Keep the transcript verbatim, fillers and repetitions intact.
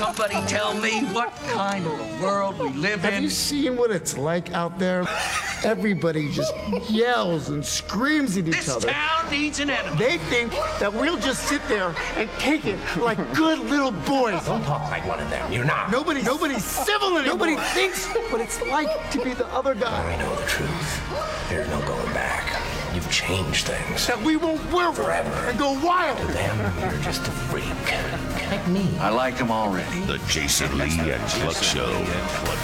somebody tell me what kind of a world we live Have in? you seen what it's like out there? Everybody just yells and screams at each This other. town needs an enemy. They think that we'll just sit there and take it like good little boys. Don't talk like one of them. You're not. Nobody, nobody's civil anymore. Nobody thinks what it's like to be the other guy. I know the truth. There's no going back. You've changed things. That we won't work Forever. and go wild. To them, you're just a freak. Like me. I like him already. The Jason Lee and Cluck Show.